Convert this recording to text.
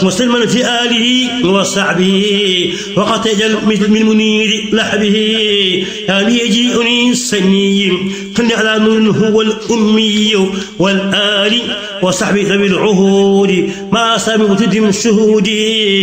مسلما في آله وصحبه وقد يجعل من منير لحبه يعني يجيئني سني فلي على نور هو الأمي والآل وصحبه ذوي العهود ما سامي من شهودي